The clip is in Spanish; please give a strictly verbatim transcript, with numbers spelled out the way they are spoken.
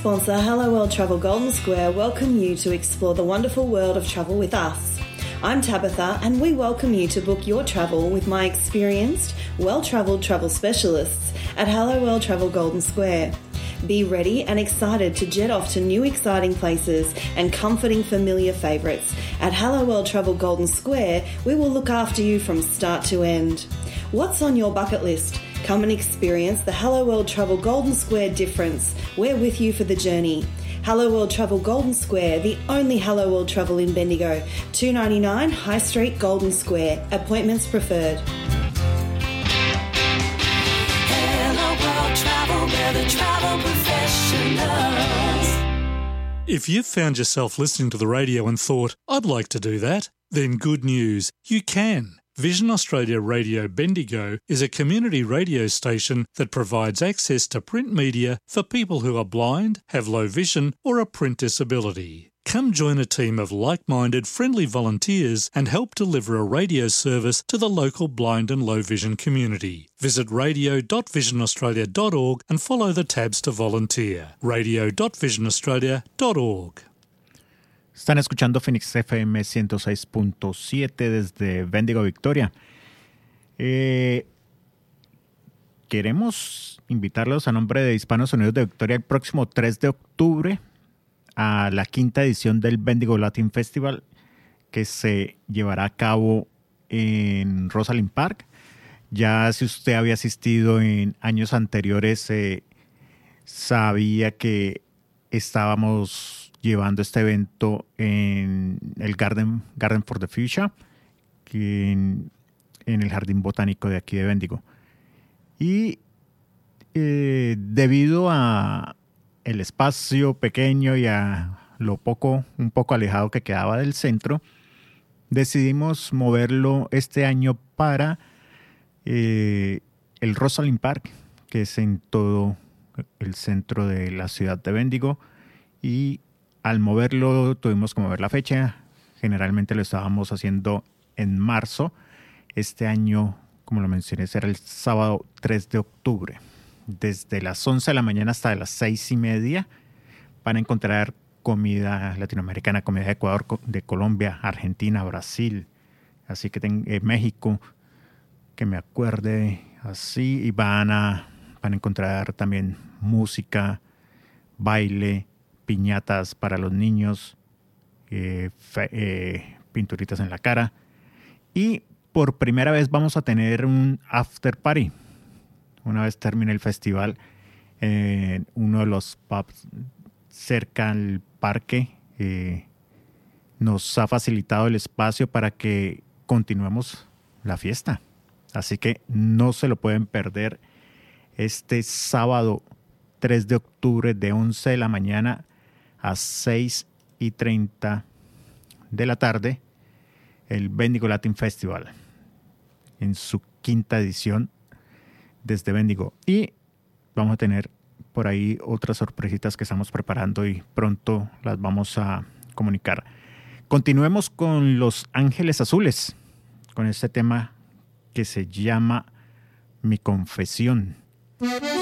sponsor, Hello World Travel Golden Square, welcome you to explore the wonderful world of travel with us. I'm Tabitha, and we welcome you to book your travel with my experienced, well-travelled travel specialists at Hello World Travel Golden Square. Be ready and excited to jet off to new exciting places and comforting familiar favourites. At Hello World Travel Golden Square, we will look after you from start to end. What's on your bucket list? Come and experience the Hello World Travel Golden Square difference. We're with you for the journey. Hello World Travel Golden Square, the only Hello World Travel in Bendigo. two ninety-nine High Street, Golden Square. Appointments preferred. Hello World Travel, we're the travel professionals. If you've found yourself listening to the radio and thought, I'd like to do that, then good news, you can. Vision Australia Radio Bendigo is a community radio station that provides access to print media for people who are blind, have low vision or a print disability. Come join a team of like-minded, friendly volunteers and help deliver a radio service to the local blind and low vision community. Visit radio dot vision australia dot org and follow the tabs to volunteer. radio dot vision australia dot org. Están escuchando Phoenix F M ciento seis punto siete desde Bendigo, Victoria. Eh, queremos invitarlos a nombre de Hispanos Unidos de Victoria el próximo tres de octubre a la quinta edición del Bendigo Latin Festival, que se llevará a cabo en Rosalind Park. Ya si usted había asistido en años anteriores, eh, sabía que estábamos llevando este evento en el Garden, Garden for the Future, en, en el Jardín Botánico de aquí de Bendigo. Y eh, debido a el espacio pequeño y a lo poco, un poco alejado que quedaba del centro, decidimos moverlo este año para eh, el Rosalind Park, que es en todo el centro de la ciudad de Bendigo. Y al moverlo tuvimos que mover la fecha. Generalmente lo estábamos haciendo en marzo. Este año, como lo mencioné, será el sábado tres de octubre. Desde las once de la mañana hasta las seis y media van a encontrar comida latinoamericana, comida de Ecuador, de Colombia, Argentina, Brasil, así que ten, eh, México, que me acuerde así. Y van a, van a encontrar también música, baile, piñatas para los niños, eh, fe, eh, pinturitas en la cara. Y por primera vez vamos a tener un after party. Una vez termine el festival, eh, uno de los pubs cerca al parque eh, nos ha facilitado el espacio para que continuemos la fiesta. Así que no se lo pueden perder este sábado tres de octubre de once de la mañana a seis y treinta de la tarde, el Bendigo Latin Festival en su quinta edición desde Bendigo. Y vamos a tener por ahí otras sorpresitas que estamos preparando y pronto las vamos a comunicar. Continuemos con Los Ángeles Azules, con este tema que se llama Mi Confesión.